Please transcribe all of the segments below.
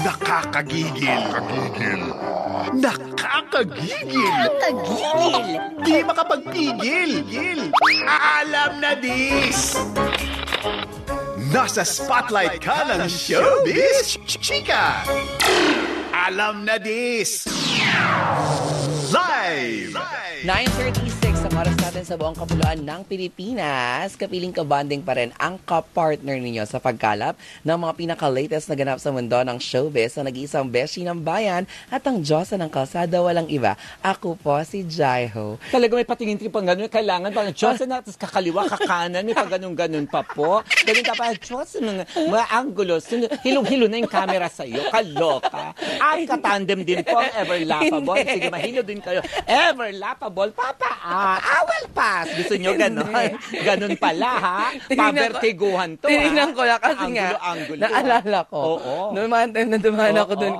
Nakakagigil. Nakakagigil. Di makapagpigil. Alam na dis. Nasa spotlight ka ng showbiz, chika. Alam na dis. Live! 9:36 ang oras natin sa buong kapuluan ng Pilipinas. Kapiling kabanding pa rin ang kapartner ninyo sa pagkalap ng mga pinaka-latest na ganap sa mundo ng showbiz na nag-iisang beshi ng bayan at ang Diyosa ng kalsada walang iba. Ako po si Jaiho. Talaga may patingin-tingin pang gano'n. Kailangan parang Diyosa na, tapos kakaliwa, kakanan, may pag ganun-ganun pa po. Ganun ka pa, Diyosa, mga anggulos. Hilong-hilo na yung camera sa'yo. Kaloka. At katandem din po ang Everlappable. Sige, mahilo din kayo. Everlappable, papa. Awal pass. Gusto nyo gano'n? Ganun pala, ha? Pabertiguhan to, ha? Tinignan ko lang kasi nga, naalala ko. Oo. Noong mga time na dumaan ako doon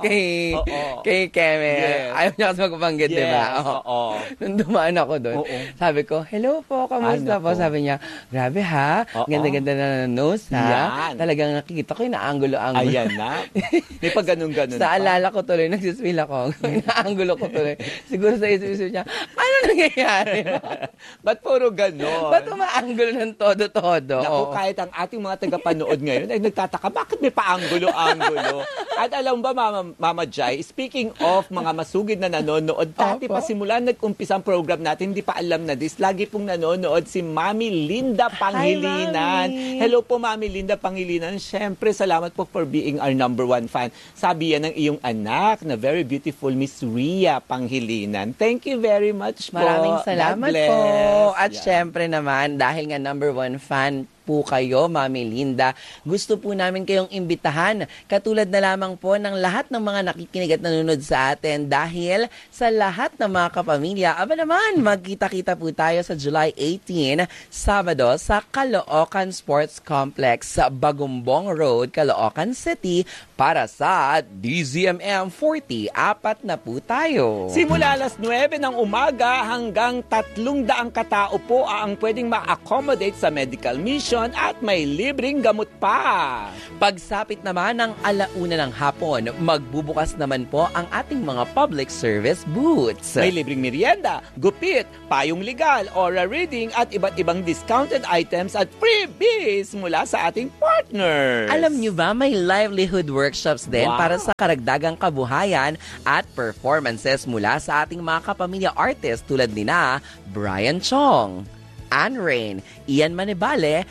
kay Keme. Yes. Ayaw niya kasi magpapanggit, Yes. diba? Oo. Nung dumaan ako doon, sabi ko, hello po, kamusta po? Sabi niya, grabe ha, ganda-ganda na nose ha. Yan. Talagang nakikita ko yung naanggulo-anggulo. Ayan na. May pag ganun-ganun pa. Naalala ko tuloy, nagsiswil ako. Naanggulo ko tuloy. Siguro sa isip niya, ano nangyayari? Ba't puro gano'n? Ba't umaanggulo ng todo-todo? Naku, kahit ang ating mga tagapanood ngayon ay nagtataka, bakit may paanggulo-anggulo? At alam ba, Mama Jai, speaking of mga masugid na nanonood, dati pa simula nag-umpisa ang program natin, hindi pa alam na this, lagi pong nanonood si Mami Linda Pangilinan. Hi, Mami. Hello po, Mami Linda Pangilinan. Siyempre, salamat po for being our number one fan. Sabi yan ng iyong anak na very beautiful Miss Ria Pangilinan. Thank you very much po. Maraming salamat po. At Yeah. syempre naman, dahil nga number one fan po kayo, Mami Linda, gusto po namin kayong imbitahan. Katulad na lamang po ng lahat ng mga nakikinig at nanonood sa atin dahil sa lahat ng mga kapamilya, aba naman, magkita-kita po tayo sa July 18, Sabado, sa Caloocan Sports Complex sa Bagumbong Road, Caloocan City, para sa DZMM 40. Apat na po tayo. Simula alas 9 ng umaga hanggang 300 katao po ang pwedeng ma-accommodate sa medical mission at may libreng gamot pa. Pagsapit naman ng 1:00 ng hapon, magbubukas naman po ang ating mga public service booths. May libreng merienda, gupit, payong legal, aura reading at iba't ibang discounted items at freebies mula sa ating partners. Alam nyo ba, may livelihood workshops din para sa karagdagang kabuhayan at performances mula sa ating mga kapamilya artist tulad nina Brian Chong, Anne Rain, Ian Manibale,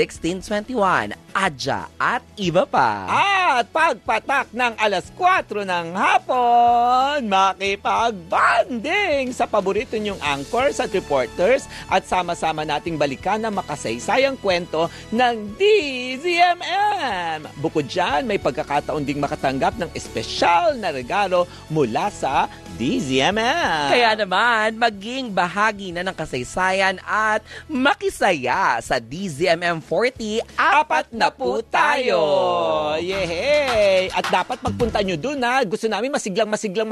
1621, Adja, at iba pa. At pagpatak ng alas 4 ng hapon, makipag-bonding sa paborito niyong anchors at reporters at sama-sama nating balikan ang makasaysayang kwento ng DZMM. Bukod dyan, may pagkakataon ding makatanggap ng espesyal na regalo mula sa DZMM. Kaya naman, maging bahagi na ng kasaysayan at makisaya sa DZMM 40. Apat na po tayo. Yehey! At dapat magpunta nyo dun, ha. Gusto namin masiglang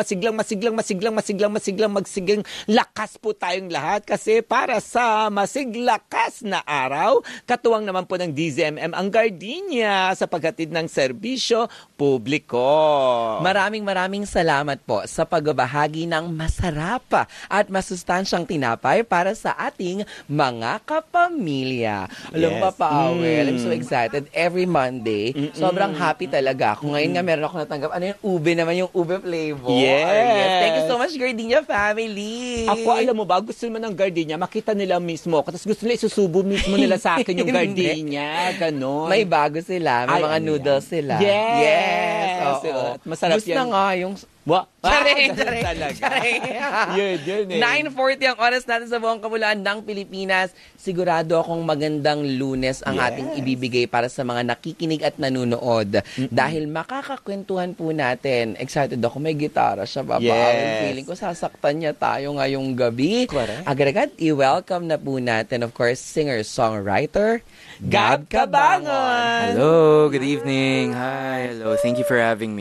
lakas po tayong lahat kasi para sa masiglakas na araw, katuwang naman po ng DZMM ang Gardenia sa paghatid ng serbisyo publiko. Maraming salamat po sa pagbabahagi ng masarap at masustansyang tinapay para sa ating mga kapamilya. Alam mo, Papa Awel, I'm so excited. Every Monday, sobrang happy talaga ako. Ngayon nga meron ako natanggap. Ano yung ube naman, yung ube flavor. Yes. Thank you so much, Gardenia family. Ako, alam mo ba, gusto naman ng Gardenia, makita nila mismo. Tapos gusto nila isusubo mismo nila sa akin yung Gardenia. Ganon. May bago sila. May mga noodles sila. Yes. Oo. Masarap Gusto na nga yung... Charing. Talaga. Yun eh. 9:40 ang oras natin sa buong kabulaan ng Pilipinas. Sigurado akong magandang Lunes ang ating ibibigay para sa mga nakikinig at nanonood. Dahil makakakwentuhan po natin. Excited ako. May gitara siya, Papa. Yes. Feeling ko sasaktan niya tayo ngayong gabi. Correct. Agad-agad, i-welcome na po natin, of course, singer-songwriter, Gab Cabangon. Hello, good evening. Hi, hello. Thank you for having me.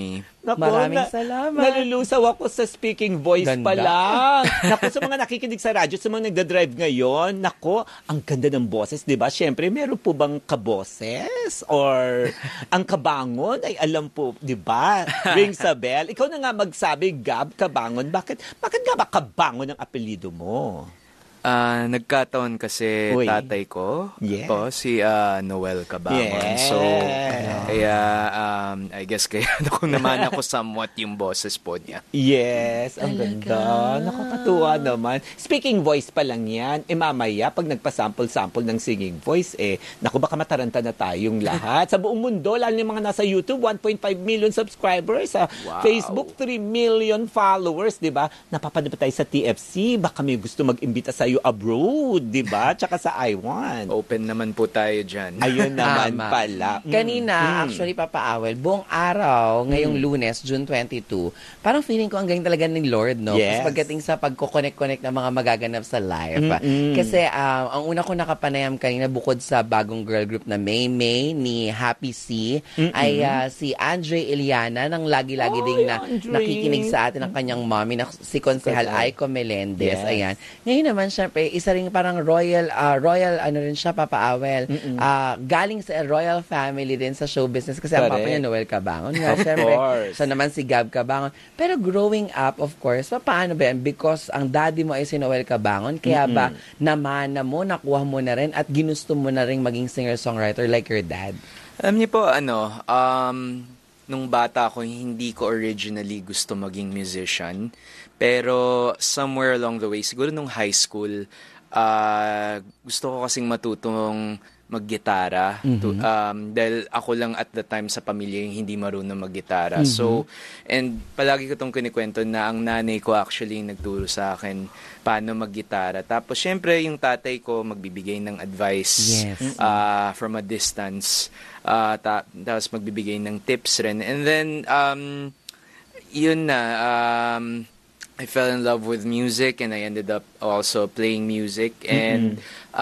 Naku, Maraming salamat. Nalulusaw ako sa speaking voice Ganda. pa lang. Naku, sa mga nakikinig sa radyo, sa mga nagdadrive ngayon, naku, ang ganda ng boses, di ba? Siyempre, meron po bang kaboses? Or ang kabangon? Ay, alam po, di ba? Rings a bell. Ikaw na nga magsabi, Gab, kabangon. Bakit nga ba kabangon ang apelido mo? Nagkataon kasi Uy. tatay ko, Yes. po, si Noel Cabangon. Yes. So, kaya I guess kaya ako naman ako somewhat yung boses po niya. Yes, ang Talaga? ganda. Nakakatuwa naman. Speaking voice pa lang yan. Mamaya, pag nagpa-sample-sample ng singing voice, naku, baka mataranta na tayong lahat. Sa buong mundo, lalo yung mga nasa YouTube, 1.5 million subscribers. Sa Wow. Facebook, 3 million followers, di ba? Napapanood pa tayo sa TFC. Baka may gusto mag-imbita sa'yo abroad, di ba? Tsaka sa I1. Open naman po tayo dyan. Ayun naman Tama. pala. Kanina, actually, Papa Awel, buong araw, ngayong Lunes, June 22, parang feeling ko ang galing talaga ni Lord, no? Yes. Kasi pagdating sa pagkoconnect-connect ng mga magaganap sa live. Kasi ang una ko nakapanayam kanina, bukod sa bagong girl group na May May ni Happy C, ay si Andre Iliana, nang lagi-lagi Ay, ding Andre. nakikinig sa atin ang kanyang mommy, na si Konsehal Correct. Aiko Melendez. Yes. Ayan. Ngayon naman, syempre, isa rin parang royal, ano rin siya, Papa Awel. Galing sa royal family din sa show business kasi ang papa Correct. niya, Noel Cabangon. Nga, Of syempre, course. siya naman si Gab Cabangon. Pero growing up, of course, paano ba yan? Because ang daddy mo ay si Noel Cabangon, kaya ba namana mo, nakuha mo na rin at ginusto mo na rin maging singer-songwriter like your dad? Alam niyo po, nung bata ako, hindi ko originally gusto maging musician. Pero somewhere along the way, siguro nung high school, gusto ko kasing matutong maggitara. Dahil ako lang at the time sa pamilya yung hindi marunong maggitara. So, and palagi ko tong kinikwento na ang nanay ko actually yung nagturo sa akin paano maggitara. Tapos, syempre, yung tatay ko magbibigay ng advice Yes. from a distance. Tapos magbibigay ng tips rin. And then, yun na, I fell in love with music and I ended up also playing music. And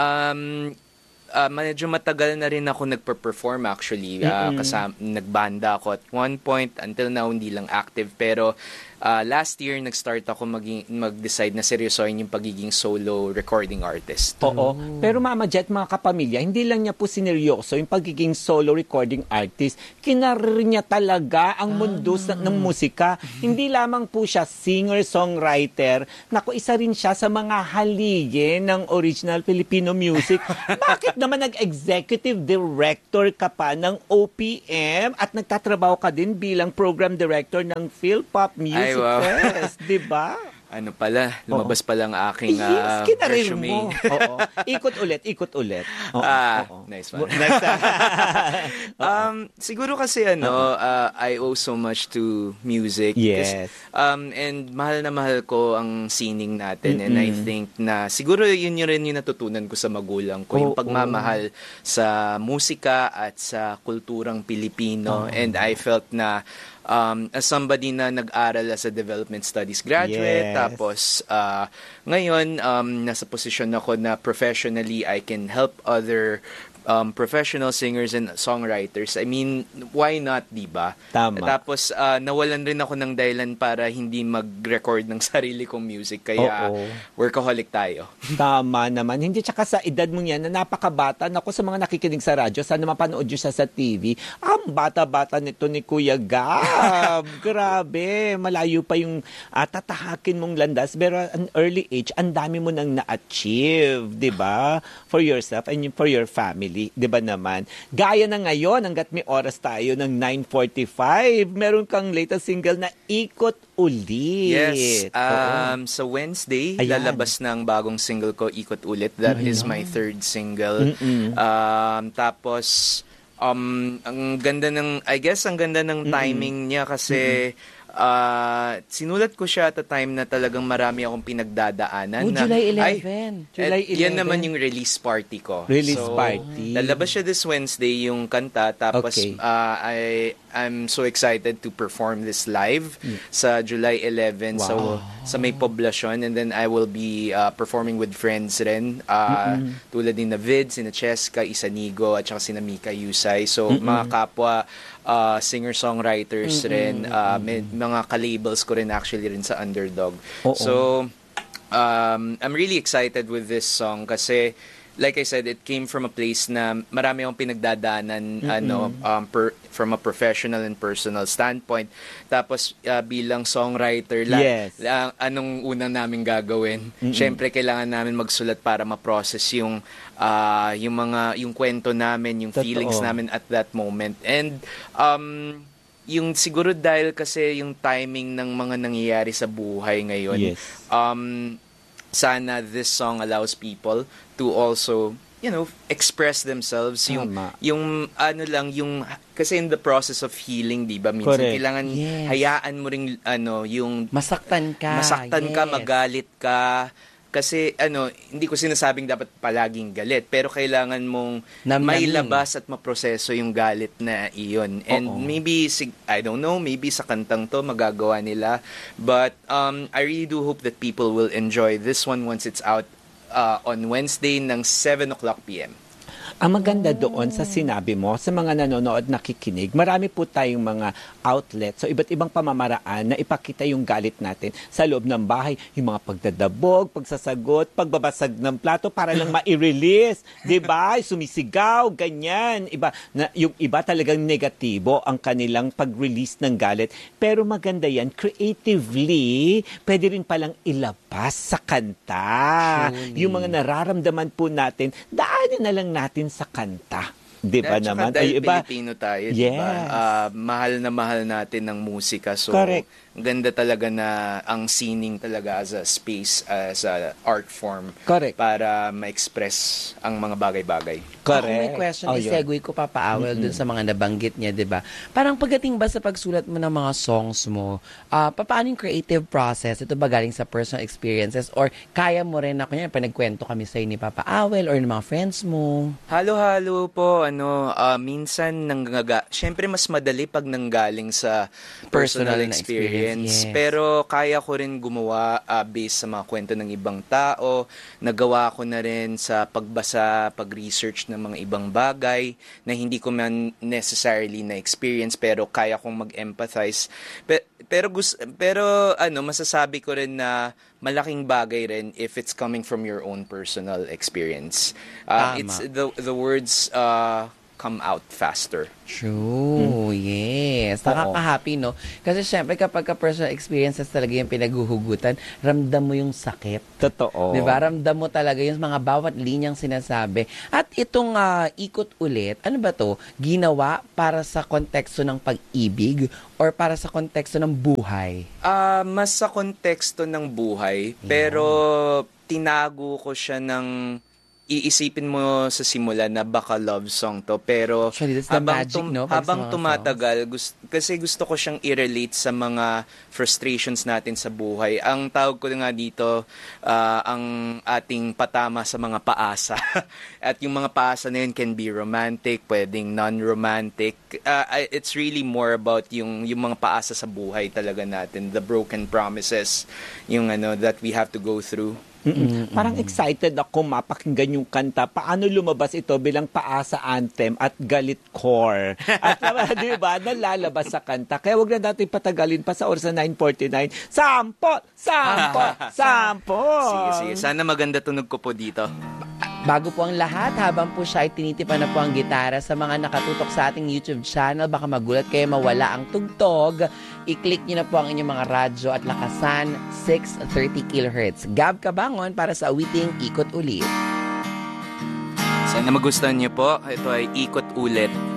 medyo matagal na rin ako nagpa-perform actually. Nagbanda ako at one point, until now hindi lang active. Pero last year, nag-start ako mag-decide na seryosohin yung pagiging solo recording artist. Oo. Pero Mama Jet, mga kapamilya, hindi lang niya po sineryoso yung pagiging solo recording artist. Kinarir niya talaga ang mundo ng musika. Hindi lamang po siya singer-songwriter. Naku, isa rin siya sa mga haligin ng original Filipino music. Bakit naman nag-executive director ka pa ng OPM at nagtatrabaho ka din bilang program director ng Philpop Music Ay, wow. Fest, di ba? Ano pala, lumabas pa lang aking Yes, kinarir resume. mo. Oo. Ikot ulit. Oo, oo. Nice one. Next Siguro kasi I owe so much to music. Yes. And mahal na mahal ko ang sining natin. And I think na siguro yun rin yung natutunan ko sa magulang ko. Yung pagmamahal sa musika at sa kulturang Pilipino. And I felt na as somebody na nag-aral as a development studies graduate, Yes. tapos ngayon nasa posisyon ako na professionally I can help other professional singers and songwriters. I mean, why not, diba? Tama. Tapos nawalan rin ako ng dahilan para hindi mag-record ng sarili kong music, kaya Oo. workaholic tayo. Tama naman. Hindi, tsaka sa edad mo yan na napakabata. Naku, sa mga nakikinig sa radyo, sana mapanood nyo siya sa TV. Ang bata-bata nito ni Kuya Gab. Grabe. Malayo pa yung tatahakin mong landas. Pero an early age, ang dami mo nang na-achieve. Diba? For yourself and for your family. Diba naman? Gaya na ngayon, hanggat may oras tayo ng 9:45, meron kang latest single na Ikot Ulit. Yes. Oo. Sa Wednesday, Ayan. lalabas ng bagong single ko, Ikot Ulit. That is my third single. Tapos, ang ganda ng, I guess, ang ganda ng timing niya kasi sinulat ko siya at a time na talagang marami akong pinagdadaanan. Oh, na, July 11. July Yan 11. naman yung release party ko. Release party. Lalabas siya this Wednesday yung kanta. Tapos Okay. I'm so excited to perform this live sa July 11 sa may poblasyon. And then I will be performing with friends rin. Tulad din na Vid, sina Cheska, Isanigo, at saka sina Mika Yusay. So mga kapwa singer-songwriters rin. May mga ka-labels ko rin actually rin sa Underdog. Oo. So, I'm really excited with this song kasi like I said, it came from a place na marami akong pinagdadaanan from a professional and personal standpoint. Tapos bilang songwriter, Yes. anong unang namin gagawin? Syempre kailangan namin magsulat para ma-process yung kwento namin, yung Totoo. feelings namin at that moment. And yung siguro dahil kasi yung timing ng mga nangyayari sa buhay ngayon, Yes. sana this song allows people to also, express themselves. Tama. Yung kasi in the process of healing, di ba? Minsan Correct. kailangan Yes. hayaan mo ring, yung Masaktan ka. ka, Yes. magalit ka. Kasi, hindi ko sinasabing dapat palaging galit, pero kailangan mong Namnamin. mailabas at maproseso yung galit na iyon. And Oo. maybe, I don't know, maybe sa kantang to magagawa nila. But I really do hope that people will enjoy this one once it's out on Wednesday ng 7:00 p.m. Ang maganda doon sa sinabi mo, sa mga nanonood, nakikinig, marami po tayong mga outlets, so iba't ibang pamamaraan na ipakita yung galit natin sa loob ng bahay. Yung mga pagdadabog, pagsasagot, pagbabasag ng plato para lang ma-release. Diba? Sumisigaw, ganyan. Yung iba talagang negatibo ang kanilang pag-release ng galit. Pero maganda yan, creatively, pwede rin palang ilabas sa kanta. Truly. Yung mga nararamdaman po natin, daanin na lang natin sa kanta. Di ba At saka naman? dahil Iba, Pilipino tayo, di ba? Yes. Mahal na mahal natin ng musika. So, Correct. ang ganda talaga na ang sining talaga as a space, as a art form. Correct. Para ma-express ang mga bagay-bagay. Ako may question, Oh, yun. isegue ko papaawal dun sa mga nabanggit niya, di ba? Parang pagdating ba sa pagsulat mo ng mga songs mo, paano yung creative process? Ito ba galing sa personal experiences? Or kaya mo rin na, kunyari, pa nagkwento kami sa'yo ni Papa Awel or ng mga friends mo? Halo-halo po, minsan syempre mas madali pag nanggaling sa personal Personal na experience. yes. Pero kaya ko rin gumawa based sa mga kwento ng ibang tao. Nagawa ko na rin sa pagbasa, pag-research ng mga ibang bagay na hindi ko man necessarily na-experience pero kaya kong mag-empathize. Pero masasabi ko rin na malaking bagay rin if it's coming from your own personal experience. Tama. It's the words come out faster. True, yes. Nakaka-happy, no? Kasi syempre kapag personal experiences talaga yung pinaghuhugutan, ramdam mo yung sakit. totoo. Diba? Ramdam mo talaga yung mga bawat linyang sinasabi. At itong ikot ulit, ano ba to? Ginawa para sa konteksto ng pag-ibig or para sa konteksto ng buhay? Mas sa konteksto ng buhay, pero tinago ko siya ng iisipin mo sa simula na baka love song to, pero Actually, that's the magic, no? Pag sa habang mga tumatagal, kasi gusto ko siyang i-relate sa mga frustrations natin sa buhay. Ang tawag ko nga dito, ang ating patama sa mga paasa. At yung mga paasa na yun can be romantic, pwedeng non-romantic. It's really more about yung mga paasa sa buhay talaga natin, the broken promises, yung that we have to go through. Parang excited ako mapakinggan yung kanta. Paano lumabas ito bilang paasa anthem at galit core? At di ba, nalalabas sa kanta. Kaya wag na natin patagalin pa sa oras na 9:49. Sampo! Sampo! Sampo! Sige. Sana maganda tunog ko po dito. Bago po ang lahat, habang po siya ay tinitipan na po ang gitara sa mga nakatutok sa ating YouTube channel, baka magulat kayo mawala ang tugtog, i-click nyo na po ang inyong mga radyo at lakasan 630 kHz. Gab Kabangon para sa awiting Ikot Ulit. Sana magustuhan niyo po. Ito ay Ikot Ulit